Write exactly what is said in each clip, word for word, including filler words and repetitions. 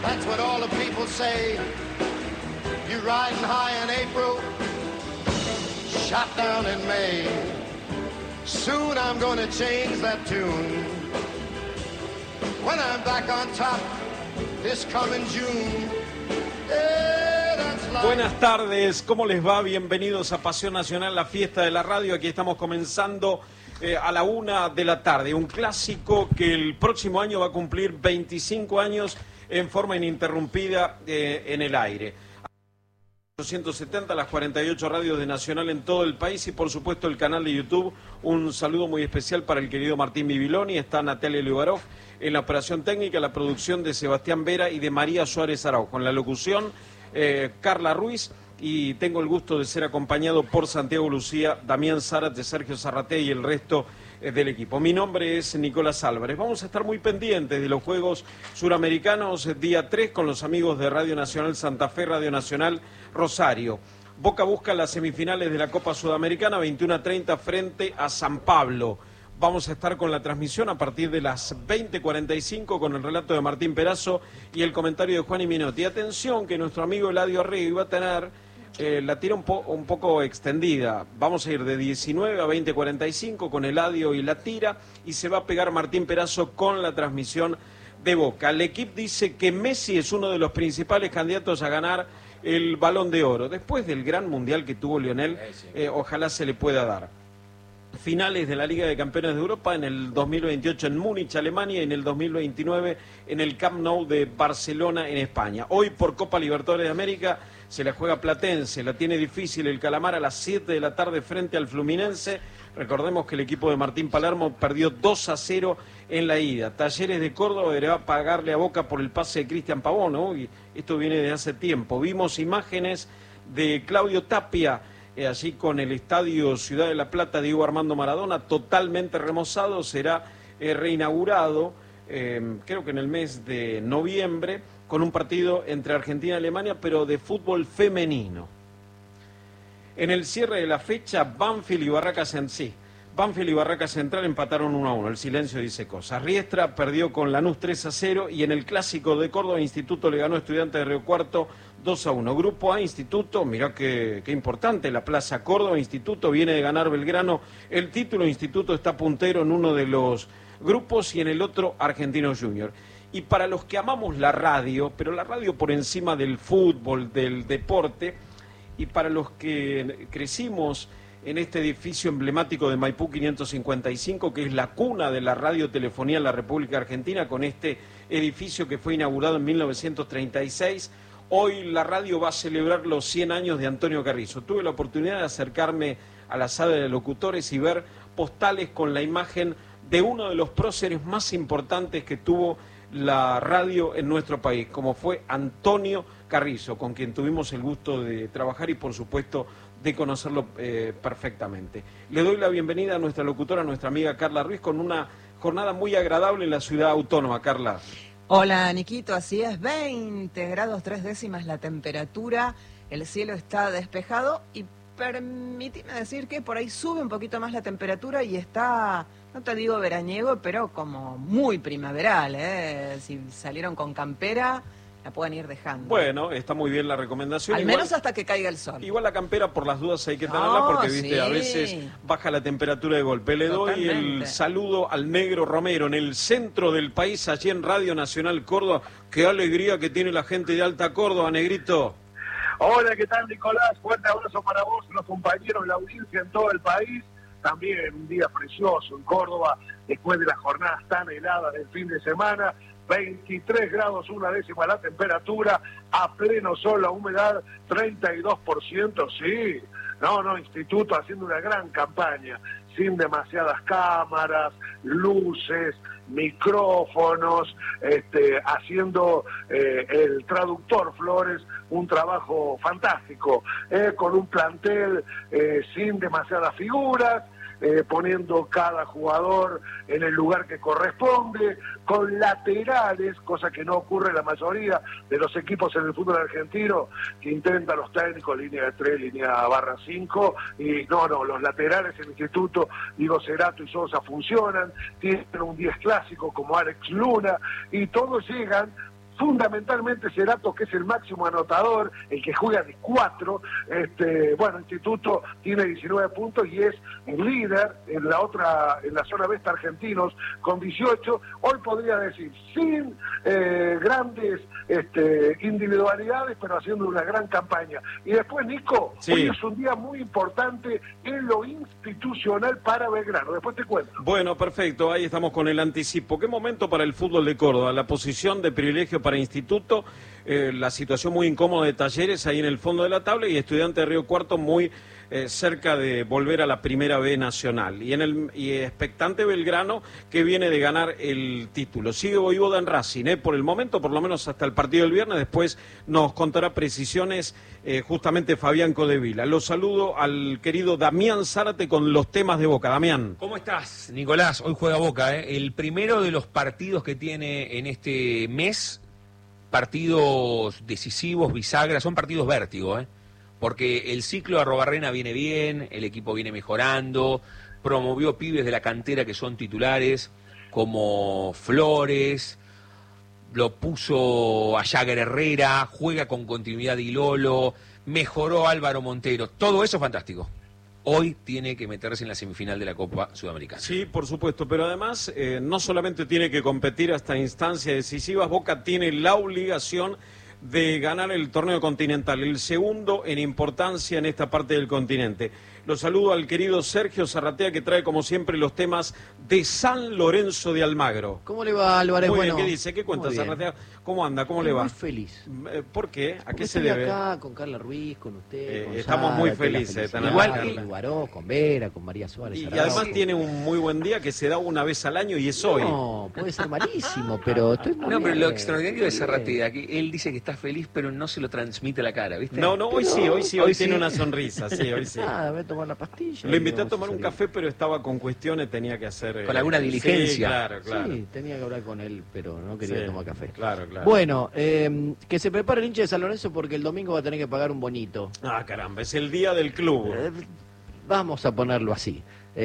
That's what all the people say. You riding high in April, shot down in May. Soon I'm gonna change that tune. When I'm back on top this coming June. Yeah, that's like... Buenas tardes, ¿cómo les va? Bienvenidos a Pasión Nacional, la fiesta de la radio. Aquí estamos comenzando eh, a la una de la tarde. Un clásico que el próximo año va a cumplir veinticinco años en forma ininterrumpida eh, en el aire. ochocientos setenta, las cuarenta y ocho radios de Nacional en todo el país y por supuesto el canal de YouTube. Un saludo muy especial para el querido Martín Bibiloni. Está Natalia Liubarov en la operación técnica, la producción de Sebastián Vera y de María Suárez Araujo. En la locución, eh, Carla Ruiz, y tengo el gusto de ser acompañado por Santiago Lucía, Damián Zárate, Sergio Zarraté y el resto eh, del equipo. Mi nombre es Nicolás Álvarez. Vamos a estar muy pendientes de los Juegos Suramericanos, eh, día tres, con los amigos de Radio Nacional Santa Fe, Radio Nacional Rosario. Boca busca las semifinales de la Copa Sudamericana, veintiuno a treinta frente a San Pablo. Vamos a estar con la transmisión a partir de las veinte cuarenta y cinco con el relato de Martín Perazo y el comentario de Juan Minotti. Atención que nuestro amigo Eladio Arregui va a tener eh, la tira un, po un poco extendida. Vamos a ir de diecinueve a veinte cuarenta y cinco con Eladio y la tira y se va a pegar Martín Perazo con la transmisión de Boca. El equipo dice que Messi es uno de los principales candidatos a ganar el Balón de Oro. Después del gran mundial que tuvo Lionel, eh, ojalá se le pueda dar. Finales de la Liga de Campeones de Europa en el dos mil veintiocho en Múnich, Alemania, y en el dos mil veintinueve en el Camp Nou de Barcelona, en España. Hoy por Copa Libertadores de América se la juega Platense, la tiene difícil el Calamar a las siete de la tarde frente al Fluminense. Recordemos que el equipo de Martín Palermo perdió dos a cero en la ida. Talleres de Córdoba deberá pagarle a Boca por el pase de Cristian Pavón, ¿no? Y esto viene de hace tiempo. Vimos imágenes de Claudio Tapia, Eh, allí con el Estadio Ciudad de la Plata Diego Armando Maradona, totalmente remozado, será eh, reinaugurado, eh, creo que en el mes de noviembre, con un partido entre Argentina y Alemania, pero de fútbol femenino. En el cierre de la fecha, Banfield y Barracas en sí. Banfield y Barracas Central empataron uno a uno, el silencio dice cosas. Riestra perdió con Lanús tres a cero y en el Clásico de Córdoba, Instituto le ganó a Estudiantes de Río Cuarto dos a uno. Grupo A, Instituto, mirá qué, qué importante, la Plaza Córdoba, Instituto viene de ganar Belgrano el título, Instituto está puntero en uno de los grupos y en el otro Argentinos Junior. Y para los que amamos la radio, pero la radio por encima del fútbol, del deporte, y para los que crecimos en este edificio emblemático de Maipú quinientos cincuenta y cinco, que es la cuna de la radiotelefonía en la República Argentina, con este edificio que fue inaugurado en mil novecientos treinta y seis. Hoy la radio va a celebrar los cien años de Antonio Carrizo. Tuve la oportunidad de acercarme a la sala de locutores y ver postales con la imagen de uno de los próceres más importantes que tuvo la radio en nuestro país, como fue Antonio Carrizo, con quien tuvimos el gusto de trabajar y por supuesto de conocerlo eh, perfectamente. Le doy la bienvenida a nuestra locutora, a nuestra amiga Carla Ruiz, con una jornada muy agradable en la ciudad autónoma. Carla. Hola, Niquito, así es, veinte grados tres décimas la temperatura, el cielo está despejado y permíteme decir que por ahí sube un poquito más la temperatura y está, no te digo veraniego, pero como muy primaveral, ¿eh? Si salieron con campera, la pueden ir dejando. Bueno, está muy bien la recomendación. Al igual, menos hasta que caiga el sol. Igual la campera por las dudas hay que tenerla No, porque, viste, sí. a veces baja la temperatura de golpe. Le Totalmente. doy el saludo al Negro Romero en el centro del país, allí en Radio Nacional Córdoba. Qué alegría que tiene la gente de Alta Córdoba, Negrito. Hola, ¿qué tal, Nicolás? Fuerte abrazo para vos, los compañeros, la audiencia en todo el país. También un día precioso en Córdoba, después de las jornadas tan heladas del fin de semana. veintitrés grados, una décima la temperatura, a pleno sol, la humedad treinta y dos por ciento, sí. No, no, Instituto haciendo una gran campaña, sin demasiadas cámaras, luces, micrófonos, este, haciendo eh, el traductor Flores un trabajo fantástico, eh, con un plantel eh, sin demasiadas figuras, eh, poniendo cada jugador en el lugar que corresponde, con laterales, cosa que no ocurre en la mayoría de los equipos en el fútbol argentino, que intentan los técnicos, línea de tres, línea barra cinco, y no, no, los laterales en el Instituto, digo, Cerato y Sosa funcionan, tienen un diez clásico como Alex Luna, y todos llegan fundamentalmente Cerato, que es el máximo anotador, el que juega de cuatro. Este, bueno, Instituto tiene diecinueve puntos y es el líder en la otra, en la zona B está Argentinos con dieciocho. Hoy podría decir, sin eh, grandes este, individualidades, pero haciendo una gran campaña. Y después, Nico, sí. hoy es un día muy importante en lo institucional para Belgrano. Después te cuento. Bueno, perfecto, ahí estamos con el anticipo. ¿Qué momento para el fútbol de Córdoba? La posición de privilegio para Instituto, eh, la situación muy incómoda de Talleres ahí en el fondo de la tabla y Estudiante de Río Cuarto muy eh, cerca de volver a la Primera B Nacional. Y en el y expectante Belgrano, que viene de ganar el título. Sigue Voivoda en Racing, eh, por el momento, por lo menos hasta el partido del viernes. Después nos contará precisiones eh, justamente Fabián Codevila. Los saludo al querido Damián Zárate con los temas de Boca. Damián. ¿Cómo estás, Nicolás? Hoy juega Boca, ¿eh? El primero de los partidos que tiene en este mes, partidos decisivos, bisagras, son partidos vértigo, ¿eh? Porque el ciclo de Arrobarrena viene bien, el equipo viene mejorando, promovió pibes de la cantera que son titulares, como Flores, lo puso a Jagger Herrera, juega con continuidad de Ilolo, mejoró Álvaro Montero, todo eso es fantástico. Hoy tiene que meterse en la semifinal de la Copa Sudamericana. Sí, por supuesto, pero además eh, no solamente tiene que competir hasta instancias decisivas, Boca tiene la obligación de ganar el torneo continental, el segundo en importancia en esta parte del continente. Lo saludo al querido Sergio Zarratea, que trae como siempre los temas de San Lorenzo de Almagro. ¿Cómo le va, Álvarez? Muy bueno, bien, ¿qué dice? ¿Qué cuenta, Zarratea? ¿Cómo anda? ¿Cómo Estoy le va? Muy feliz. ¿Por qué? ¿A qué Porque se estoy debe? acá con Carla Ruiz, con usted, Eh, con estamos Sara, muy que es la felices de felicidad, tener Igual a con Carla. Guaró, con Vera, con María Suárez. Y, y Arrao. además tiene un muy buen día que se da una vez al año y es hoy. No, puede ser malísimo, pero estoy muy No, pero bien, lo extraordinario de muy bien. Zarratea, que él dice que está feliz, pero no se lo transmite a la cara, ¿viste? No, no, hoy Pero- sí, hoy sí, hoy, hoy tiene sí. una sonrisa, sí, hoy sí. Nada, voy a tomar la pastilla. Lo y invité a vamos tomar un salir. café, pero estaba con cuestiones, tenía que hacer... Con alguna sí, diligencia. claro, claro. Sí, tenía que hablar con él, pero no quería Sí, tomar café. Claro, claro. Bueno, eh, que se prepare el hincha de San Lorenzo porque el domingo va a tener que pagar un bonito. Ah, caramba, es el día del club. Eh, Vamos a ponerlo así.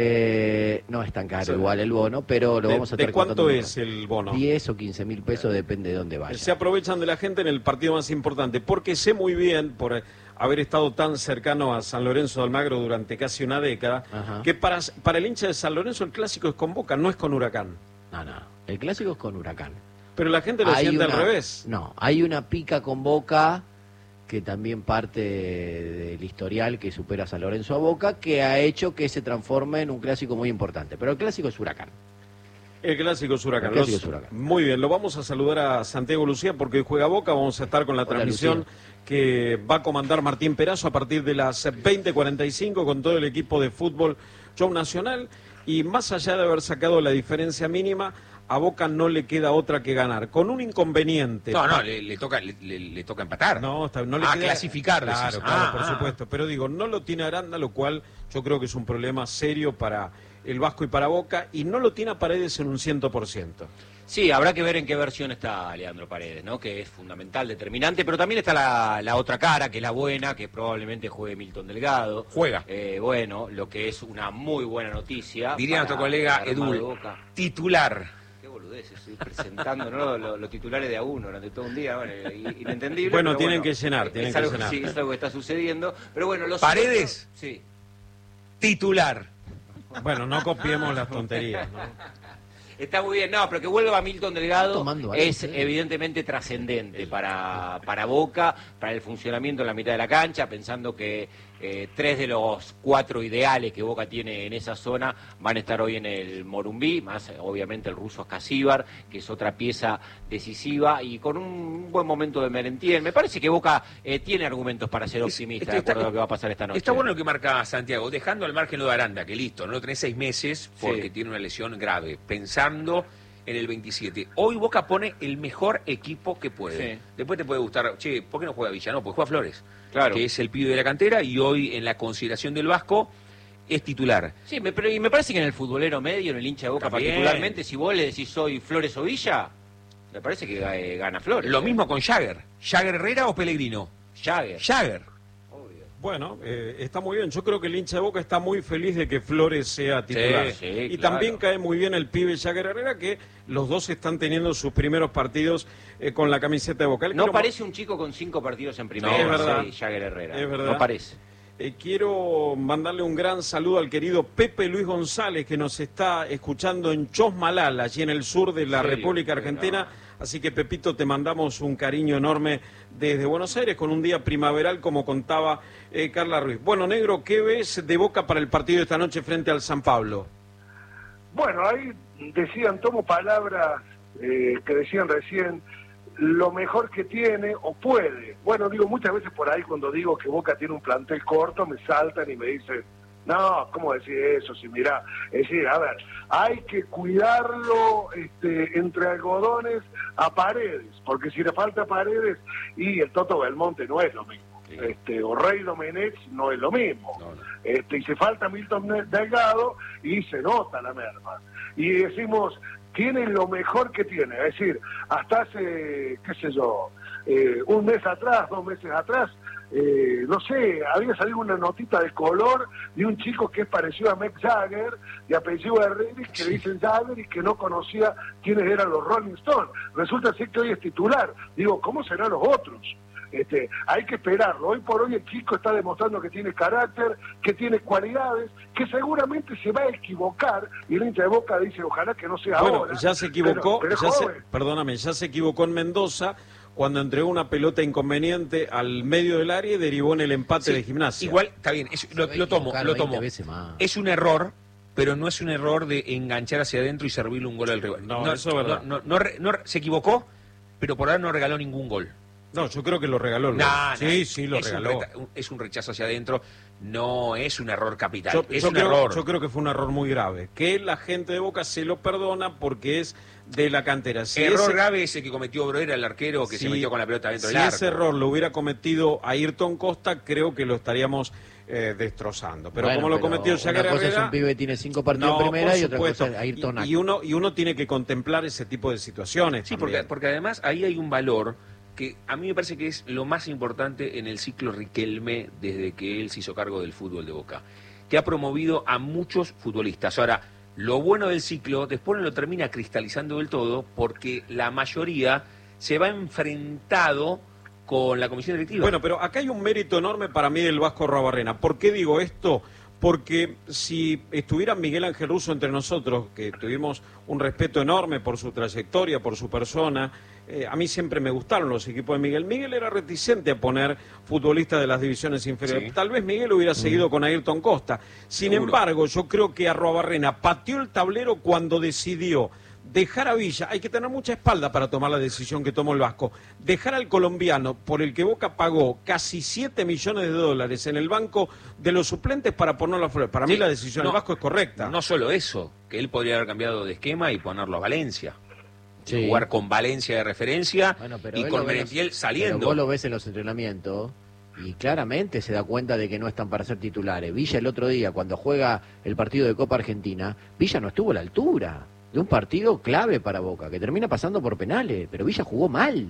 Eh, no es tan caro Sí. igual el bono, pero lo ¿De, vamos a de estar cuánto contando es el bono? diez o quince mil pesos, depende de dónde vaya. Se aprovechan de la gente en el partido más importante, porque sé muy bien, por haber estado tan cercano a San Lorenzo de Almagro durante casi una década, Ajá. que para, para el hincha de San Lorenzo el clásico es con Boca, no es con Huracán. No, no. El clásico es con Huracán. Pero la gente lo Hay siente una- al revés. No, hay una pica con Boca que también parte del historial que supera a San Lorenzo a Boca, que ha hecho que se transforme en un clásico muy importante. Pero el clásico es Huracán. El clásico es Huracán. El clásico Los- es Huracán. Muy bien, lo vamos a saludar a Santiago Lucía porque hoy juega Boca. Vamos a estar con la Hola, transmisión Lucía. que va a comandar Martín Perazo a partir de las veinte cuarenta y cinco con todo el equipo de fútbol Show Nacional. Y más allá de haber sacado la diferencia mínima, a Boca no le queda otra que ganar. Con un inconveniente. No, no, le, le toca le, le- le toca empatar. No, está- no le Ah, queda... clasificar, Claro, decís. claro, Ah, por ah. supuesto. Pero digo, no lo tiene Aranda, lo cual yo creo que es un problema serio para el Vasco y para Boca. Y no lo tiene a Paredes en un ciento por ciento. Sí, habrá que ver en qué versión está Leandro Paredes, ¿no? Que es fundamental, determinante, pero también está la, la otra cara, que es la buena, que probablemente juegue Milton Delgado. Juega. Eh, bueno, lo que es una muy buena noticia. Diría para nuestro colega el armado de Edul, Boca. titular. Qué boludez, estoy presentando ¿no? los, los titulares de a uno durante todo un día, bueno, i- inentendible. Bueno, pero tienen que llenar, es tienen que algo, llenar. Sí, es algo que está sucediendo, pero bueno, los ¿Paredes? otros- sí. Titular. Bueno, no copiemos las tonterías, ¿no? Está muy bien, no, pero que vuelva Milton Delgado tomando algo, es sí. evidentemente trascendente para, para Boca, para el funcionamiento en la mitad de la cancha, pensando que eh, tres de los cuatro ideales que Boca tiene en esa zona van a estar hoy en el Morumbí, más eh, obviamente el ruso Ascasíbar, que es otra pieza decisiva, y con un buen momento de Merentiel. Me parece que Boca eh, tiene argumentos para ser Es- optimista está- de acuerdo está- a lo que va a pasar esta noche. Está bueno lo que marca Santiago, dejando al margen lo de Aranda, que listo, no lo tenés seis meses porque Sí. tiene una lesión grave, pensando en el veintisiete. Hoy Boca pone el mejor equipo que puede. Sí. Después te puede gustar, che, ¿por qué no juega Villa? No, porque juega Flores, Claro. que es el pibe de la cantera y hoy en la consideración del Vasco es titular. Sí, me, pero, y me parece que en el futbolero medio, en el hincha de Boca También. particularmente, si vos le decís soy Flores o Villa, me parece que eh, gana Flores. Lo eh. mismo con Jagger. ¿Jagger Herrera o Pellegrino? Jagger. Jagger. Obvio. Bueno, eh, está muy bien. Yo creo que el hincha de Boca está muy feliz de que Flores sea titular. Sí, sí, y claro. también cae muy bien el pibe Jagger Herrera, que los dos están teniendo sus primeros partidos eh, con la camiseta de Boca. El No quiero... parece un chico con cinco partidos en primera, No, es verdad. sí, Jagger Herrera. Es verdad. No parece. Eh, quiero mandarle un gran saludo al querido Pepe Luis González, que nos está escuchando en Chosmalal, allí en el sur de la ¿En serio? República Argentina. Así que, Pepito, te mandamos un cariño enorme desde Buenos Aires, con un día primaveral, como contaba eh, Carla Ruiz. Bueno, Negro, ¿qué ves de Boca para el partido de esta noche frente al San Pablo? Bueno, ahí decían, tomo palabras eh, que decían recién, lo mejor que tiene o puede. Bueno, digo, muchas veces por ahí cuando digo que Boca tiene un plantel corto, me saltan y me dicen, no, ¿cómo decir eso? Si mirá, es decir, a ver, hay que cuidarlo este, entre algodones a Paredes, porque si le falta Paredes, y el Toto Belmonte no es lo mismo, sí. este, o Rey Domenech no es lo mismo, no, no. Este, y se falta Milton Delgado y se nota la merma. Y decimos, tiene lo mejor que tiene, es decir, hasta hace, qué sé yo, eh, un mes atrás, dos meses atrás, Eh, no sé, había salido una notita de color de un chico que es parecido a Mick Jagger, de apellido Herrera, que le dicen Jagger y que no conocía quiénes eran los Rolling Stones. Resulta ser que hoy es titular. Digo, ¿cómo serán los otros? Este, hay que esperarlo. Hoy por hoy el chico está demostrando que tiene carácter, que tiene cualidades, que seguramente se va a equivocar, y el hincha de Boca dice, ojalá que no sea bueno, ahora. ya se equivocó, pero, pero ya se, joven. perdóname, ya se equivocó en Mendoza, cuando entregó una pelota inconveniente al medio del área y derivó en el empate sí, de Gimnasia. Igual, está bien, es, lo, lo tomo, lo tomo. Es un error, pero no es un error de enganchar hacia adentro y servirle un gol al rival. No, no eso es verdad. No, no, no, no, se equivocó, pero por ahora no regaló ningún gol. No, yo creo que lo regaló. El nah, gol. Sí, sí, lo es regaló. Un es un rechazo hacia adentro, no es un error capital, yo, es yo un creo, error. Yo creo que fue un error muy grave, que la gente de Boca se lo perdona porque es de la cantera. Si error ese, grave ese que cometió Broera, el arquero, que si, se metió con la pelota dentro si del arco. Si ese error lo hubiera cometido Ayrton Costa, creo que lo estaríamos eh, destrozando. Pero bueno, como lo pero cometió Jagger Herrera... Una cosa Herrera, es un pibe que tiene cinco partidos no, en primera y otra cosa es Ayrton. Y, y, uno, y uno tiene que contemplar ese tipo de situaciones. Sí, porque, porque además ahí hay un valor que a mí me parece que es lo más importante en el ciclo Riquelme desde que él se hizo cargo del fútbol de Boca, que ha promovido a muchos futbolistas. Ahora, lo bueno del ciclo después no lo termina cristalizando del todo porque la mayoría se va enfrentado con la comisión directiva. Bueno, pero acá hay un mérito enorme para mí del Vasco Arruabarrena. ¿Por qué digo esto? Porque si estuviera Miguel Ángel Russo entre nosotros, que tuvimos un respeto enorme por su trayectoria, por su persona, eh, a mí siempre me gustaron los equipos de Miguel. Miguel era reticente a poner futbolistas de las divisiones inferiores. Sí. Tal vez Miguel hubiera seguido mm. con Ayrton Costa. Sin Seguro. embargo, yo creo que Arruabarrena pateó el tablero cuando decidió dejar a Villa. Hay que tener mucha espalda para tomar la decisión que tomó el Vasco. Dejar al colombiano, por el que Boca pagó casi siete millones de dólares en el banco de los suplentes para ponerlo afuera. Para sí, mí la decisión no, del Vasco es correcta. No solo eso, que él podría haber cambiado de esquema y ponerlo a Valencia. Sí. Jugar con Valencia de referencia bueno, y con Merentiel saliendo. Pero vos lo ves en los entrenamientos y claramente se da cuenta de que no están para ser titulares. Villa el otro día, cuando juega el partido de Copa Argentina, Villa no estuvo a la altura de un partido clave para Boca, que termina pasando por penales, pero Villa jugó mal.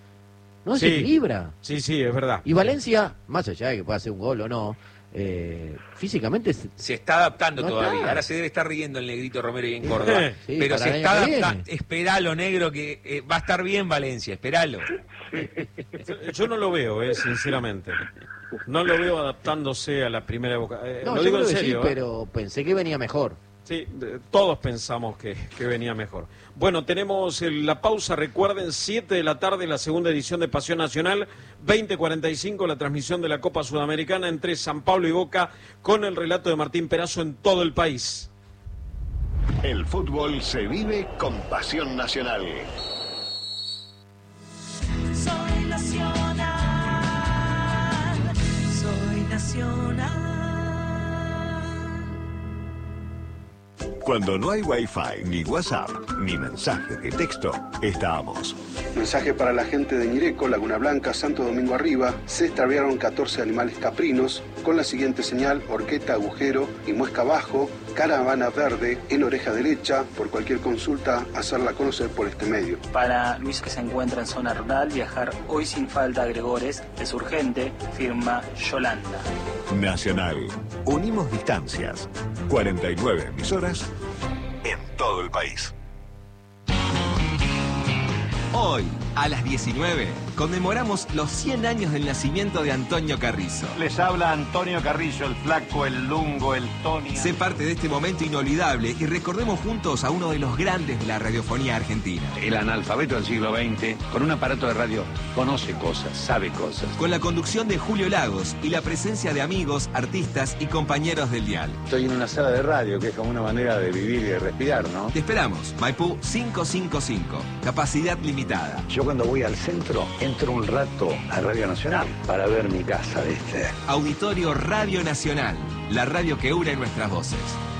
No sí, se equilibra. Sí, sí, es verdad. Y Valencia, más allá de que pueda hacer un gol o no, eh, físicamente... Se está adaptando no todavía. Está. Ahora se debe estar riendo el Negrito Romero y en Córdoba. Sí, pero se está adaptando. Esperalo, Negro, que eh, va a estar bien Valencia, esperalo. Yo no lo veo, eh, sinceramente. No lo veo adaptándose a la primera Boca. Eh, no, lo digo en sí, serio. Pero pensé que venía mejor. Sí, todos pensamos que, que venía mejor. Bueno, tenemos la pausa, recuerden, siete de la tarde, la segunda edición de Pasión Nacional, veinte cuarenta y cinco, la transmisión de la Copa Sudamericana entre San Pablo y Boca, con el relato de Martín Perazo en todo el país. El fútbol se vive con Pasión Nacional. Soy nacional, soy nacional. Cuando no hay Wi-Fi, ni WhatsApp, ni mensaje de texto, estábamos. Mensaje para la gente de Ñireco, Laguna Blanca, Santo Domingo Arriba. Se extraviaron catorce animales caprinos con la siguiente señal: horqueta, agujero y muesca abajo. Caravana Verde en Oreja Derecha. Por cualquier consulta, hacerla conocer por este medio. Para Luis, que se encuentra en zona rural, viajar hoy sin falta a Gregores es urgente, firma Yolanda. Nacional. Unimos distancias. cuarenta y nueve emisoras en todo el país. Hoy, a las diecinueve, conmemoramos los cien años del nacimiento de Antonio Carrizo. Les habla Antonio Carrizo, el flaco, el lungo, el Tony. Sé parte de este momento inolvidable y recordemos juntos a uno de los grandes de la radiofonía argentina. El analfabeto del siglo veinte, con un aparato de radio, conoce cosas, sabe cosas. Con la conducción de Julio Lagos y la presencia de amigos, artistas y compañeros del dial. Estoy en una sala de radio, que es como una manera de vivir y de respirar, ¿no? Te esperamos, Maipú quinientos cincuenta y cinco, capacidad limitada. Yo cuando voy al centro, entro un rato a Radio Nacional para ver mi casa, ¿viste? Auditorio Radio Nacional, la radio que une nuestras voces.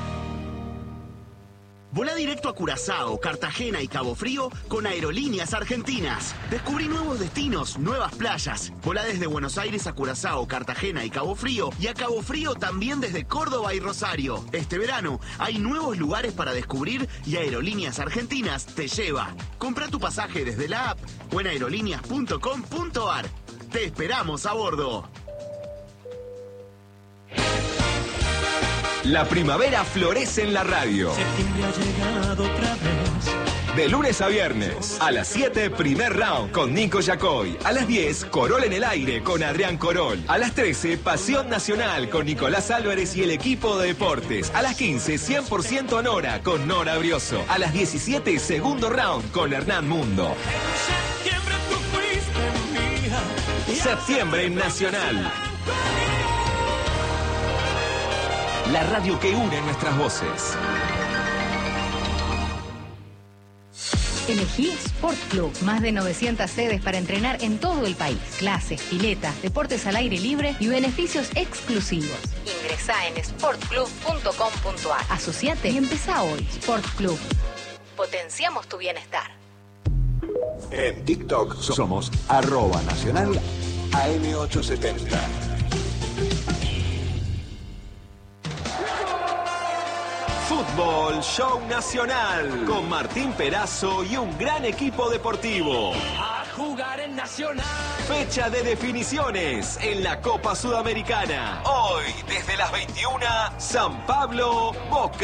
Volá directo a Curazao, Cartagena y Cabo Frío con Aerolíneas Argentinas. Descubrí nuevos destinos, nuevas playas. Volá desde Buenos Aires a Curazao, Cartagena y Cabo Frío, y a Cabo Frío también desde Córdoba y Rosario. Este verano hay nuevos lugares para descubrir y Aerolíneas Argentinas te lleva. Compra tu pasaje desde la app o en aerolíneas punto com punto ar. Te esperamos a bordo. La primavera florece en la radio. Septiembre ha llegado otra vez. De lunes a viernes, a las siete, primer round con Nico Yacoy. A las diez, Corol en el aire con Adrián Corol. A las trece, Pasión Nacional con Nicolás Álvarez y el equipo de deportes. A las quince, cien por ciento Nora con Nora Brioso. A las diecisiete, segundo round con Hernán Mundo. Septiembre tú fuiste mía. Septiembre en Nacional. La radio que une nuestras voces. Elegí Sport Club. Más de novecientas sedes para entrenar en todo el país. Clases, piletas, deportes al aire libre y beneficios exclusivos. Ingresá en sport club punto com punto ar. Asociate y empezá hoy. Sport Club. Potenciamos tu bienestar. En TikTok somos arroba nacional A M ochocientos setenta. Fútbol Show Nacional con Martín Perazo y un gran equipo deportivo. A jugar en Nacional. Fecha de definiciones en la Copa Sudamericana. Hoy, desde las veintiuna, San Pablo, Boca.